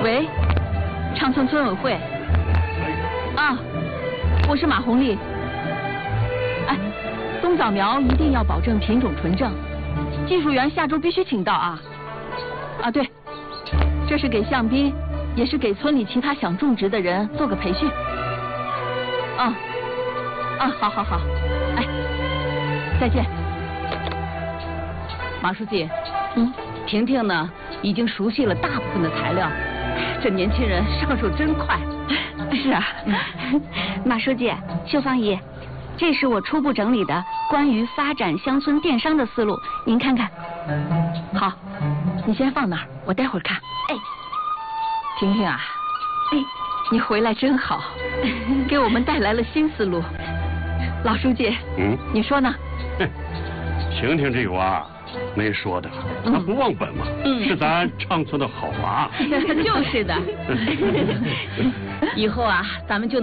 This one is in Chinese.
喂，长村村委会。啊，我是马红丽。哎，冬枣苗一定要保证品种纯正，技术员下周必须请到啊。啊，对，这是给向斌，也是给村里其他想种植的人做个培训。啊，好好好，哎，再见。马书记，婷婷呢已经熟悉了大部分的材料，这年轻人上手真快。是啊， 马书记、秀芳姨，这是我初步整理的关于发展乡村电商的思路，您看看。 好，你先放那儿，我待会儿看。 哎， 婷婷啊， 哎， 你回来真好，给我们带来了新思路。老书记，你说呢？ 婷婷这娃没说的，她不忘本嘛，是咱长村的好娃。 就是的，以后啊，咱们就